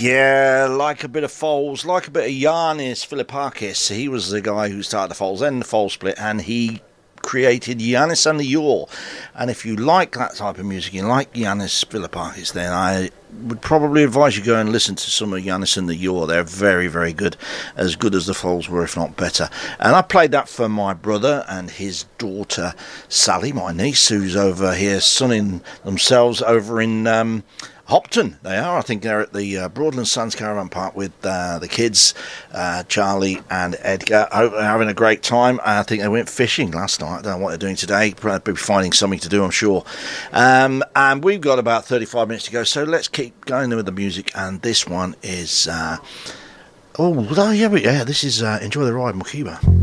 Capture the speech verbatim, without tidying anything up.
Yeah, like a bit of Foals, like a bit of Yannis Philippakis. He was the guy who started the Foals and the Foals split, and he created Yannis and the Yaw. And if you like that type of music, you like Yannis Philippakis, then I would probably advise you go and listen to some of Yannis and the Yaw. They're very, very good, as good as the Foals were, if not better. And I played that for my brother and his daughter Sally, my niece, who's over here sunning themselves over in um, Hopton. They are. I think they're at the uh, Broadland Sands Caravan Park with uh, the kids, uh, Charlie and Edgar. I hope they're having a great time. I think they went fishing last night. I don't know what they're doing today. Probably finding something to do, I'm sure. Um, and we've got about thirty-five minutes to go, so let's keep going with the music. And this one is... Uh, oh, yeah, yeah, this is uh, Enjoy the Ride, Mokiba.